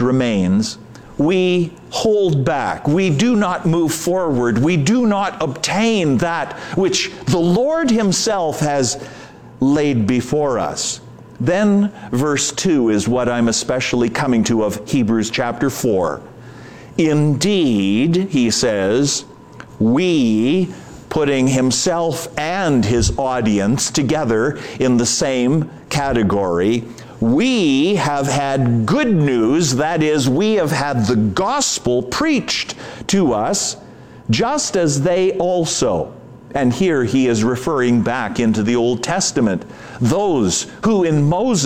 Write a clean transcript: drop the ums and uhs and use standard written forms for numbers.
remains, we hold back. We do not move forward. We do not obtain that which the Lord himself has laid before us. Then verse 2 is what I'm especially coming to of Hebrews chapter 4. Indeed, he says, we, putting himself and his audience together in the same category, we have had good news, that is, we have had the gospel preached to us, just as they also. And here he is referring back into the Old Testament. Those who in Moses